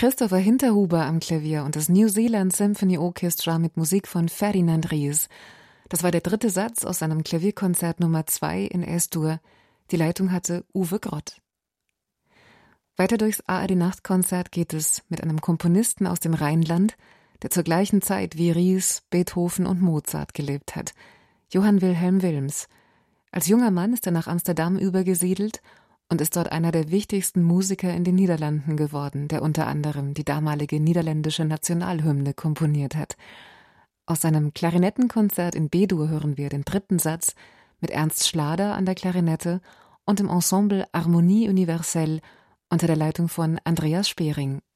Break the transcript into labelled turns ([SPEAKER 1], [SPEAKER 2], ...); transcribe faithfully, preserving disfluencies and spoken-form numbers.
[SPEAKER 1] Christopher Hinterhuber am Klavier und das New Zealand Symphony Orchestra mit Musik von Ferdinand Ries. Das war der dritte Satz aus seinem Klavierkonzert Nummer zwei in Es-Dur. Die Leitung hatte Uwe Grott. Weiter durchs A R D-Nachtkonzert geht es mit einem Komponisten aus dem Rheinland, der zur gleichen Zeit wie Ries, Beethoven und Mozart gelebt hat. Johann Wilhelm Wilms. Als junger Mann ist er nach Amsterdam übergesiedelt und ist dort einer der wichtigsten Musiker in den Niederlanden geworden, der unter anderem die damalige niederländische Nationalhymne komponiert hat. Aus seinem Klarinettenkonzert in B-Dur hören wir den dritten Satz mit Ernst Schlader an der Klarinette und dem Ensemble Harmonie Universelle unter der Leitung von Andreas Spering.